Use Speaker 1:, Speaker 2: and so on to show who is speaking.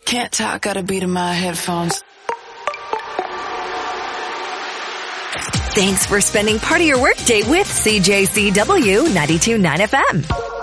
Speaker 1: Can't talk, got a beat in my headphones.
Speaker 2: Thanks for spending part of your workday with CJCW 92.9 FM.